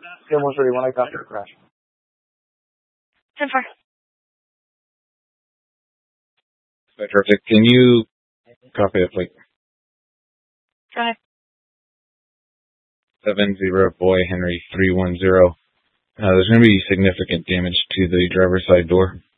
Get 131, I got the crash. 10-4. Terrific. Can you copy the plate? Go ahead. 70 Boy Henry 310. There's going to be significant damage to the driver's side door.